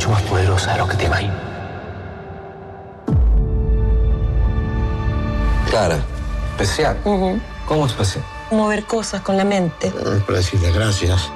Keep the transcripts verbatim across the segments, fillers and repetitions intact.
mucho más poderosa de lo que te imaginas. Clara, especial. Uh-huh. ¿Cómo especial? Mover cosas con la mente. Eh, para decirle gracias.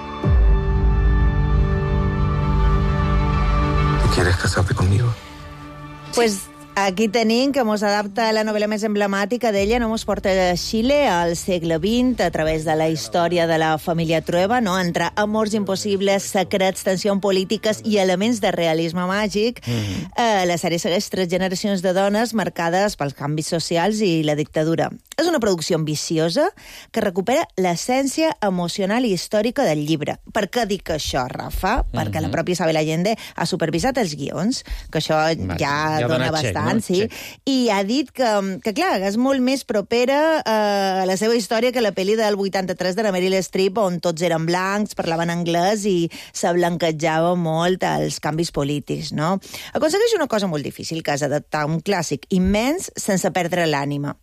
¿Tú quieres casarte conmigo? Pues aquí tenim que mos adapta la novel·la més emblemàtica d'ella, no? Mos porta a Xile al segle vint a través de la història de la família Trueba, no? Entre amors impossibles, secrets, tensions polítiques i elements de realisme màgic. Mm-hmm. eh, la sèrie segueix tres generacions de dones marcades pels canvis socials i la dictadura. És una producció ambiciosa que recupera l'essència emocional i històrica del llibre. Per què dic això, Rafa? Mm-hmm. Perquè la pròpia Isabel Allende ha supervisat els guions, que això ja, ja dona bastant. No? Sí. I ha dit que, que, clar, és molt més propera eh, a la seva història que la pel·li del vuitanta-tres de la Meryl Streep, on tots eren blancs, parlaven anglès i s'ablanquejava molt als canvis polítics, no? Aconsegueix una cosa molt difícil, que és adaptar un clàssic immens sense perdre l'ànima.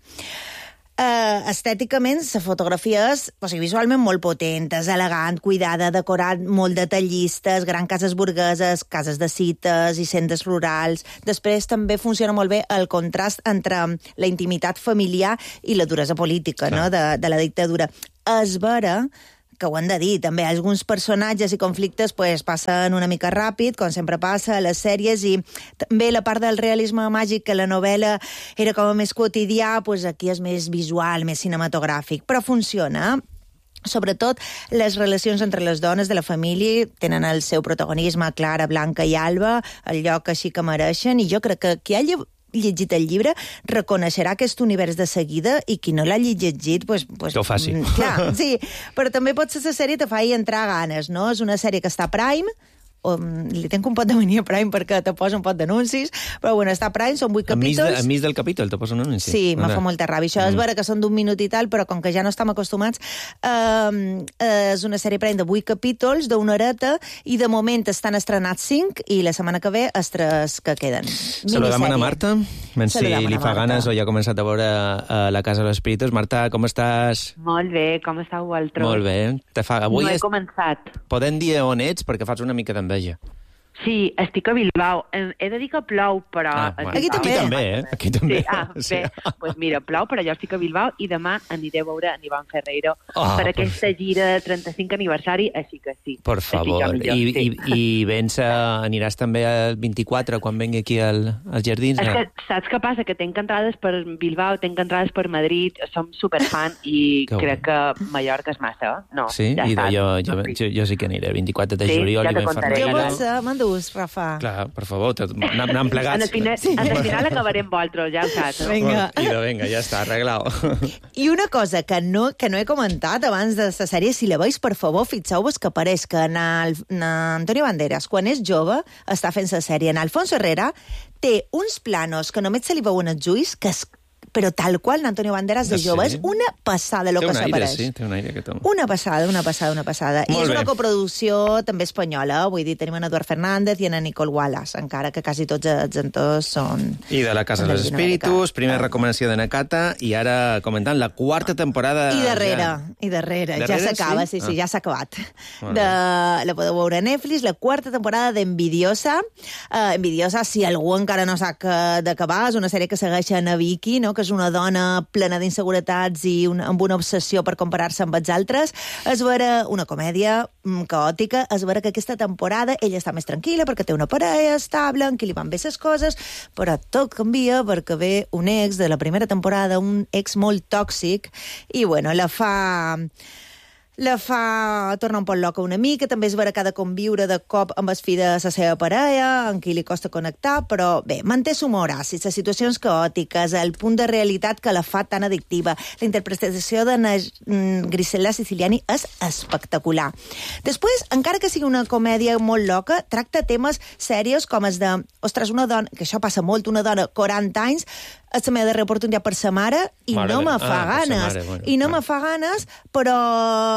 Uh, estèticament, la fotografia és o sigui, visualment molt potent, és elegant, cuidada, decorat, molt detallistes, grans cases burgueses, cases de cites i centres rurals. Després també funciona molt bé el contrast entre la intimitat familiar i la duresa política, no? de, de la dictadura. És vera que ho han de dir, també alguns personatges i conflictes pues, passen una mica ràpid, com sempre passa a les sèries, i també la part del realisme màgic, que la novel·la era com a més quotidià, pues aquí és més visual, més cinematogràfic, però funciona. Sobretot, les relacions entre les dones de la família tenen el seu protagonisme, Clara, Blanca i Alba, el lloc així que mereixen, i jo crec que qui ha llegit el llibre reconeixerà aquest univers de seguida, i qui no l'ha llegit, pues, pues, que ho faci. Clar, sí, però també pot ser la sèrie que te faci entrar ganes, no? És una sèrie que està a Prime, o, li tenc un pot de mania a Prime perquè te posa un pot d'anuncis, però bueno, està a Prime, són vuit capítols. Enmig del capítol te posa un anunci? Sí, me fa molta ràbia. Això és vera que són d'un minut i tal, però com que ja no estem acostumats, eh, és una sèrie Prime de vuit capítols, d'una horeta, i de moment estan estrenats cinc, i la setmana que ve els tres que queden. Saludem a Marta, menys si li fa ganes o ja ha començat a veure a la Casa dels Espíritus. Marta, com estàs? Molt bé, com estàu vosaltres? Molt bé. Te fa... Avui no he és... començat. Podem dir on ets, perquè fas una mica d'enveja. Sí, estic a Bilbao. He de dir que plou, però... Ah, bueno. Aquí també. Aquí també, eh? Aquí també. Sí, ah, sí. bé, doncs pues mira, plou, però jo estic a Bilbao i demà aniré a veure en Iván Ferreiro oh, per aquesta gira de trenta-cinc aniversari, així que sí. Per favor. Millor, I, sí. i, i vens a, aniràs també al vint-i-quatre, quan vengui aquí al, als Jardins? És que saps què passa? Que tenc entrades per Bilbao, tenc entrades per Madrid, som superfan i que crec que Mallorca és massa. No, sí? ja I saps. jo, jo, jo, jo sí que aniré, vint-i-quatre de sí, juliol. Ja te contaré. Jo pots, m'endús, Rafa. Clar, per favor, anem plegats. En el final, sí. en el final acabarem vosaltres, ja ho saps. No? Vinga. Bueno, vinga, ja està, arreglat. I una cosa que no, que no he comentat abans de la sèrie, si la veus, per favor, fixeu-vos que apareix que en, el, en Antonio Banderas, quan és jove, està fent la sèrie. En Alfonso Herrera té uns planos que només se li veuen els ulls, que es però tal qual l'Antonio Banderas de jove. Sí. És una passada el que s'apareix. Sí, té un aire que té. Una passada, una passada, una passada. Molt I és bé. una coproducció també espanyola, vull dir, tenim en Eduard Fernández i en Nicole Wallace, encara que quasi tots els actors són... I de la Casa dels Espíritus, primera recomanació de Nakata, i ara comentant la quarta temporada... I darrere, ja. i darrere, darrere ja s'acaba, sí, sí, sí ah. ja s'ha acabat. De, la podeu veure a Netflix, la quarta temporada d'Envidiosa. Uh, Envidiosa, si algú encara no sap d'acabar, és una sèrie que segueix a Vicky, no?, que és una dona plena d'inseguretats i un, amb una obsessió per comparar-se amb els altres. És vera una comèdia mm, caòtica, és vera que aquesta temporada ella està més tranquil·la perquè té una parella estable, en qui li van bé les coses, però tot canvia perquè ve un ex de la primera temporada, un ex molt tòxic, i bueno, la fa... la fa tornar un poc loca una mica, també és vera que ha de conviure de cop amb el fill de la seva parella, en qui li costa connectar, però bé, manté l'humor àcid, les situacions caòtiques, el punt de realitat que la fa tan addictiva. La interpretació de Grisella Siciliani és espectacular. Després, encara que sigui una comèdia molt loca, tracta temes serios com els de, ostres, una dona, que això passa molt, una dona quaranta anys, és la meva darrera oportunitat per sa mare i mare no me fa ah, ganes. Mare, bueno, i no ah. me fa ganes, però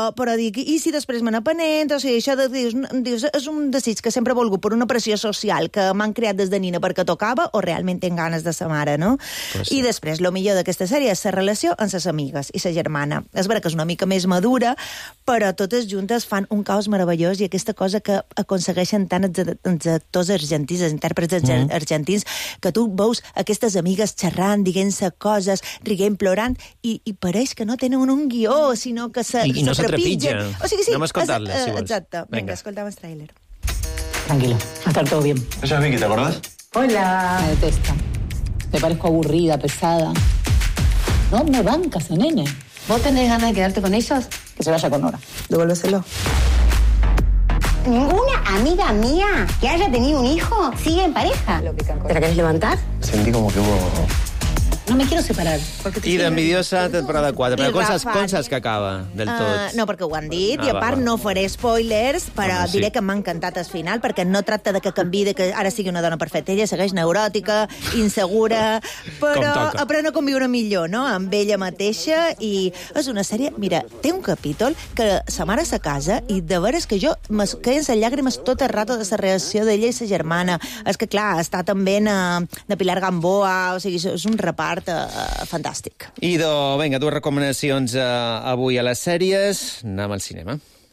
però dic, i si després me n'apenent? O sigui, això de dius, dius, és un desig que sempre he volgut per una pressió social que m'han creat des de nina perquè tocava, o realment tenc ganes de sa mare, no? Pues sí. I després, el millor d'aquesta sèrie és la relació amb ses amigues i sa germana. És vera que és una mica més madura, però totes juntes fan un caos meravellós i aquesta cosa que aconsegueixen tant els, els actors argentins, els intèrprets mm. argentins, que tu veus aquestes amigues xerrant, dient-se coses, riguent, plorant, i, i pareix que no tenen un guió, sinó que se, I, i no se trepitgen. O sigui, sí, anem a escoltar-la, si vols. Exacte. Vinga, Venga escoltamos el tràiler. Tranquilo, va a estar todo bien. Esa es Vicky, ¿te acordás? Hola. Me detesta. Me parezco aburrida, pesada. No me bancas, nene. ¿Vos tenés ganas de quedarte con ellos? Que se vaya con Nora. Devuélveselo. ¿Ninguna amiga mía que haya tenido un hijo sigue en pareja? ¿Te la querés levantar? Sentí como que hubo... No me quiero separar. I d'Envidiosa, temporada quatre. Però com saps, com saps que acaba, del tot? Uh, no, perquè ho han dit, ah, i a part va, va. no faré spoilers, però Home, sí. diré que m'ha encantat el final, perquè no tracta de que canvi, de que ara sigui una dona perfecta. Ella segueix neuròtica, insegura, però aprèn a conviure millor, no?, amb ella mateixa, i és una sèrie... Mira, té un capítol que sa mare a sa casa, i de veres que jo me queden les llàgrimes tot el rato de la reacció d'ella i sa germana. És que, clar, està també na, de Pilar Gamboa, o sigui, és un repart Uh, fantàstic. Idò, vinga, dues recomanacions uh, avui a les sèries. Anem al cinema.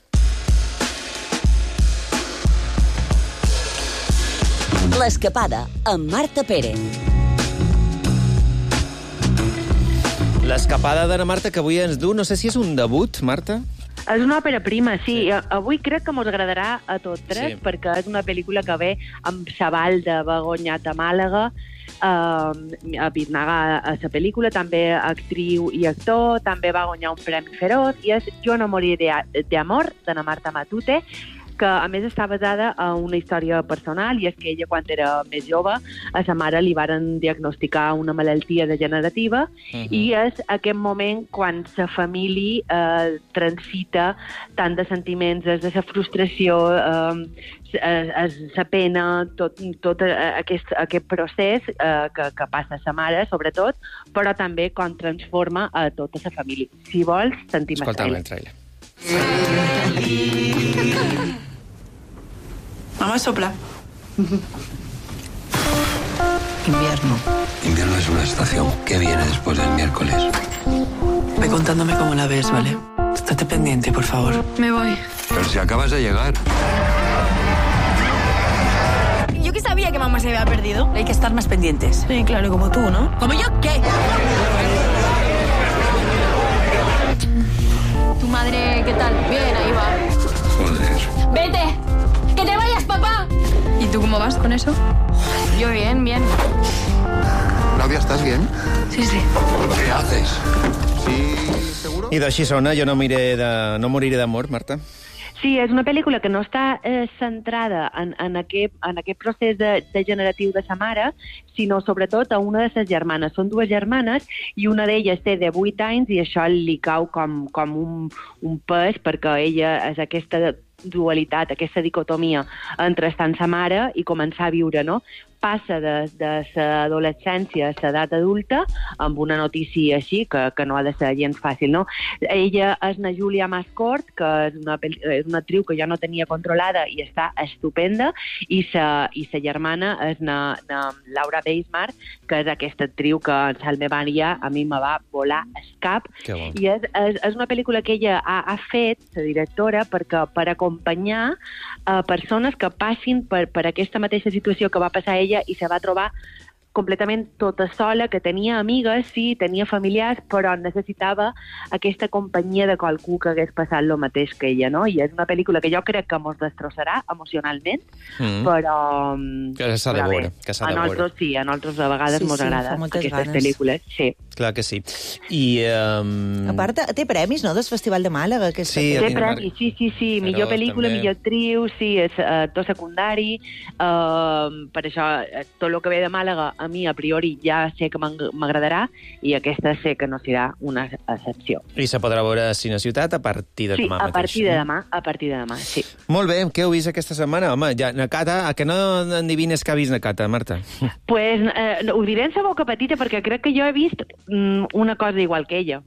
L'Escapada, amb Marta Pérez. L'escapada d'Anna Marta, que avui ens du, no sé si és un debut, Marta? És una òpera prima, sí. sí. Avui crec que mos agradarà a totes, sí. perquè és una pel·lícula que ve amb Sabal d'haver guanyat a Màlaga, uh, a Birnaga a la pel·lícula, també actriu i actor, també va guanyar un Premi Feroz, i és Jo no moriré d'amor, d'Anna Marta Matute, que a més està basada en una història personal, i és que ella, quan era més jove, a sa mare li varen diagnosticar una malaltia degenerativa, uh-huh. i és aquest moment quan sa família eh, transita tant de sentiments, des de sa frustració, eh, sa pena, tot, tot aquest, aquest procés eh, que, que passa a sa mare, sobretot, però també com transforma a tota sa família. Si vols, sentim el trailer. el trailer. Mamá, sopla. Invierno. Invierno es una estación que viene después del miércoles. Ve contándome cómo la ves, ¿vale? Estate pendiente, por favor. Me voy. Pero si acabas de llegar. Yo que sabía que mamá se había perdido. Hay que estar más pendientes. Sí, claro, como tú, ¿no? ¿Como yo qué? ¿Tu madre qué tal? Bien, ahí va. Joder. ¡Vete! ¡Que te vayas, papá! ¿Y tú cómo vas con eso? Yo bien, bien. Claudia, ¿estás bien? Sí, sí. ¿Qué haces? Sí, ¿seguro? I d'així sona Jo no, miré de... no moriré d'amor, Marta. Sí, és una pel·lícula que no està eh, centrada en, en, aquest, en aquest procés de, degeneratiu de sa mare, sinó sobretot a una de ses germanes. Són dues germanes i una d'elles té divuit anys i això li cau com, com un, un pes, perquè ella és aquesta dualitat, aquesta dicotomia entre estar amb sa mare i començar a viure, no? Passa de, de l'adolescència a l'edat adulta amb una notícia així, que, que no ha de ser gens fàcil, no? Ella és na Júlia Mascort, que és una, és una actriu que ja no tenia controlada i està estupenda, i sa, i sa germana és na, na Laura Beismar, que és aquesta actriu que en Salme Maria a mi me va volar el cap. Bon. I és, és, és una pel·lícula que ella ha, ha fet, la directora, perquè, per acompanyar a persones que passin per, per aquesta mateixa situació que va passar ella i se va trobar completament tota sola, que tenia amigues, sí, tenia familiars, però necessitava aquesta companyia de qualcú que hagués passat el mateix que ella, no? I és una pel·lícula que jo crec que mos destrossarà emocionalment, mm. però... Que s'ha de veure, que s'ha de veure. A nosaltres sí, a nosaltres a vegades sí, mos sí, agrada aquestes ganes. pel·lícules, sí. Clar que sí. I... Um... A part, té premis, no?, del Festival de Màlaga. Aquesta sí, té premis, sí, sí, sí. Però millor pel·lícula, també... millor actriu, sí, és actor secundari. Uh, per això, tot el que ve de Màlaga, a mi, a priori, ja sé que m'agradarà, i aquesta sé que no serà una excepció. I se podrà veure a Cine Ciutat a partir de sí, demà mateix. Sí, a partir de demà, a partir de demà, sí. Molt bé, què heu vist aquesta setmana? Home, ja, Nakata, a que no endivines que ha vist Nakata, Marta? Pues, eh, ho diré en sa boca petita, perquè crec que jo he vist mm, una cosa igual que ella,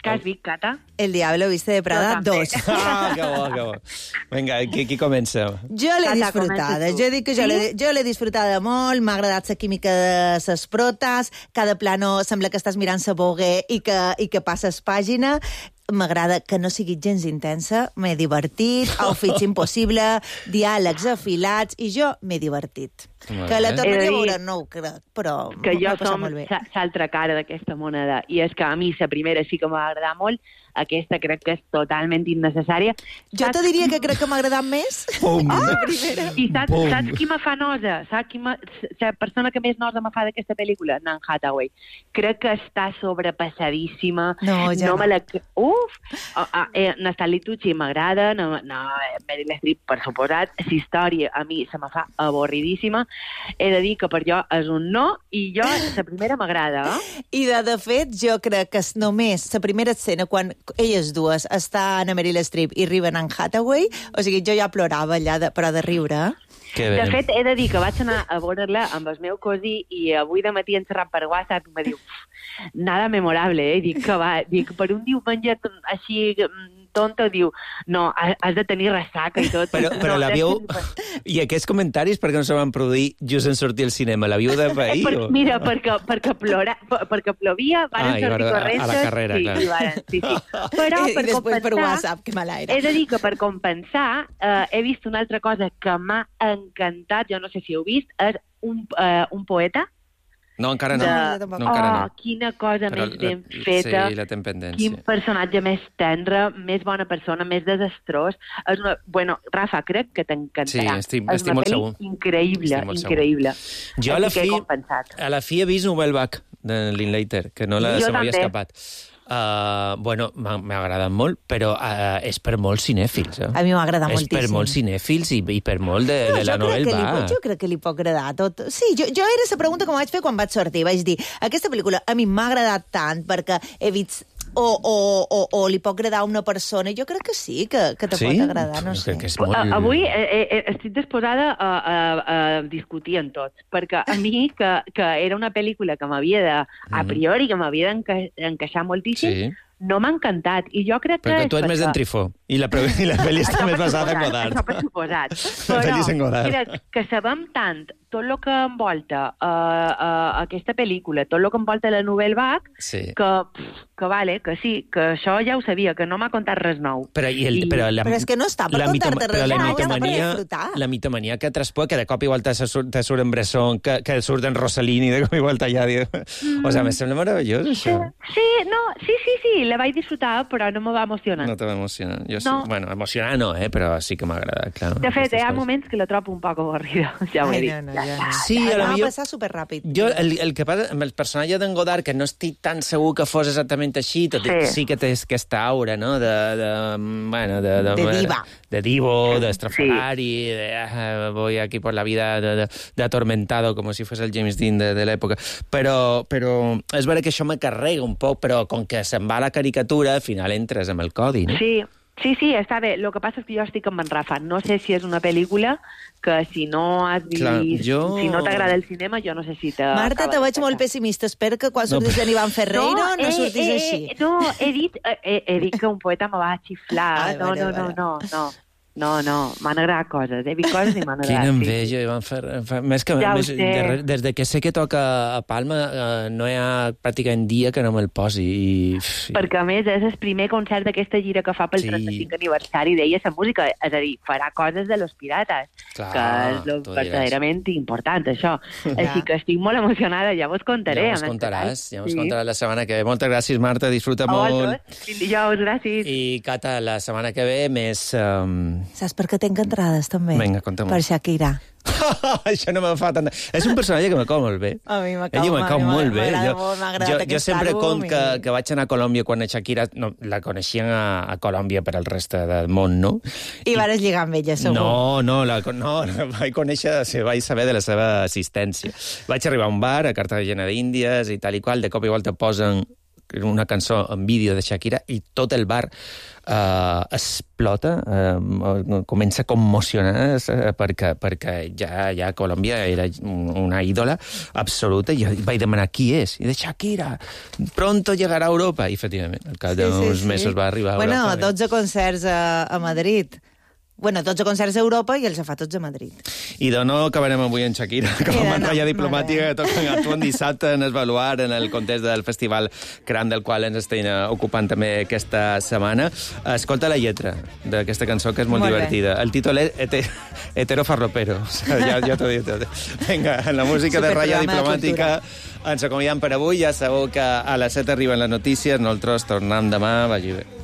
Què has vist, Cata? El Diablo Viste de Prada dos. Ah, que bo, que bo. Vinga, qui, qui comença? Jo l'he disfrutada. Jo dic que jo l'he jo l'he disfrutada molt, m'ha agradat la química de ses protes, cada plano sembla que estàs mirant sa boguer i que, i que passes pàgina. M'agrada que no sigui gens intensa, m'he divertit, outfits impossible, diàlegs afilats, i jo m'he divertit. Que la tornaria a veure, no ho crec, però que jo som l'altra cara d'aquesta moneda, i és que a mi la primera sí que m'ha agradat molt, aquesta crec que és totalment innecessària. Jo te diria que crec que m'ha agradat més. Pum! Ah, la primera. I saps, saps qui me fa nosa? Saps qui me, la persona que més nosa me fa d'aquesta pel·lícula? Anne Hathaway. Crec que està sobrepassadíssima. No, ja no. no. Me la... Uf! Uh, uh, eh, Natalie Tucci m'agrada, no, no, Meryl Streep, per suposat. La història a mi se me fa avorridíssima. He de dir que per jo és un no, i jo la primera m'agrada. Eh? I de, de fet, jo crec que només la primera escena, quan elles dues estan a Meryl Streep i arriben a Anne Hathaway, o sigui, jo ja plorava allà, de, però de riure. De fet, he de dir que vaig anar a veure-la amb el meu cosí i avui de matí encerrat per WhatsApp i me diu, nada memorable, eh? Dic que va, dic, per un diumenge així tonta, diu, no, has de tenir ressaca i tot. Però, però no, l'havíeu... I aquests comentaris per què no se van produir just en sortir al cinema? L'havíeu de pair? Per, o... Mira, perquè, perquè, plora, perquè plovia, van ah, sortir corrents. A la carrera, sí, clar. I, varen, sí, sí. Però I, per i després compensar, per WhatsApp, que mala era. He de dir que per compensar eh, he vist una altra cosa que m'ha encantat, jo no sé si heu vist, és un, eh, un poeta. No, encara no. De... no, encara no. Oh, quina cosa però més la, ben feta. Sí, la tendència. Quin personatge més tendre, més bona persona, més desastrós. És una... Bueno, Rafa, crec que t'encantarà. Sí, estic, és estic molt segur. És una pel·li increïble, increïble. Segur. Jo a la, fi, a la fi he vist Novelback de Linklater, que no la, se m'havia escapat. Uh, bueno, m'ha agradat molt, però uh, és per molts cinèfils. Eh? A mi m'ha agradat és moltíssim. És per molts cinèfils i, i per molt de, no, de la novel·la. Jo crec que li pot agradar tot. Sí, jo, jo era la pregunta que em vaig fer quan vaig sortir. Vaig dir, aquesta pel·lícula a mi m'ha agradat tant perquè he vist... O, o, o, o li pot agradar a una persona. Jo crec que sí, que, que te sí? pot agradar, no sé. Que és molt... Avui eh, eh, estic disposada a, a, a discutir en tots, perquè a mi, que, que era una pel·lícula que m'havia de, a priori, que m'havia d'encaixar moltíssim, sí. No m'ha encantat, i jo crec que... Perquè tu ets més d'en Trifó, i la, i la pel·li està més basada en Godard. Això per suposat. Però, mira, que sabem tant tot el que envolta uh, uh, aquesta pel·lícula, tot el que envolta la Novelback, sí. que, que vale, que sí, que això ja ho sabia, que no m'ha contat res nou. Però, i el, I, però, la, però és que no està per contar-te res nou, està per disfrutar. La mitomania que traspua, que de cop i volta te surt, te surt en Bresson, que, que surt en Rossellini, de cop i volta allà. Mm. O sigui, em sembla meravellós, això. Sí, no, sí, sí, sí, la vaig disfrutar, però no me va emocionar. No te va emocionar. Jo no. sí. Bueno, emocionar no, eh, però sí que m'ha agradat, clar. De fet, hi ha coses. Moments que la trobo un poc avorrida, ja ho he dit. No, no, ja, sí, ja, va millor... passar superràpid. Jo, el, el que passa amb el personatge d'en Godard, que no estic tan segur que fos exactament així, tot sí, sí que té aquesta aura, no?, de... de bueno, de, de, de diva. De divo, de estrafalari, sí. de uh, voy aquí por la vida de, de, de atormentado, com si fos el James Dean de, de l'època. Però, però és vera que això me carrega un poc, però com que se'n va la caricatura, al final entres amb el codi, no? Sí. Sí, sí, està bé. El que passa és que jo estic amb en Rafa. No sé si és una pel·lícula que si no has vist... Clar, jo... Si no t'agrada el cinema, jo no sé si te... Marta, te veig molt pessimista. Espero que quan surtis no, de Iván Ferreiro no, no surtis eh, així. Eh, no, he dit, eh, he dit que un poeta me va xiflar. Ai, no, vale, no, vale. no, no, no. No, no, m'han agradat coses. He vist coses i m'han agradat. Quina enveja, Iván Ferrer. Més que, ja més, de, des de que sé que toca a Palma, eh, no hi ha pràcticament dia que no me'l posi. I... Perquè, a més, és el primer concert d'aquesta gira que fa pel sí. trenta-cinc aniversari d'ella, la música. És a dir, farà coses de Los Pirates, Clar, que és lo verdaderament important, això. Ja. Així que estic molt emocionada, ja vos contaré. Ja vos contaràs, ja vos sí. contaràs la setmana que ve. Moltes gràcies, Marta, disfruta a molt. Fins dijous, gràcies. I, Cata, la setmana que ve més... Um... Saps per què tenc entrades, també? Vinga, conta'm. Per Shakira. Això no me'n fa tant... És un personatge que me cau molt bé. A mi me cau, me cau molt bé. Jo, molt, jo, jo sempre cont que, que vaig anar a Colòmbia quan a Shakira... No, la coneixien a, a Colòmbia per al reste del món, no? I, I vares lligar amb ella, segur. No, no, la, no, la vaig conèixer, vaig saber de la seva assistència. Vaig arribar a un bar a Cartagena d'Índies i tal i qual, de cop i volta posen una cançó en vídeo de Shakira, i tot el bar eh, explota, eh, comença a commocionar eh, perquè, perquè ja, ja Colòmbia era una ídola absoluta, i vaig demanar qui és, i de Shakira, pronto llegarà a Europa, i efectivament, al cap d'uns sí, sí, sí. mesos va arribar a bueno, Europa. Bueno, dotze concerts a, a Madrid. Bueno, dotze concerts a Europa i els fa tots a Madrid. I de no acabarem avui en Shakira, com a pantalla no, diplomàtica, que toquen actuant dissabte en Esvaluar, en el context del Festival Cran, del qual ens estem ocupant també aquesta setmana. Escolta la lletra d'aquesta cançó, que és molt, molt divertida. Bé. El títol és Ete Hetero Farropero. O sigui, ja, ja t'ho dic tot. Vinga, en la música de Ratlla Diplomàtica ens acomiadem per avui. Ja sabeu que a les set arriben les notícies. Nosaltres tornem demà. Vagi bé.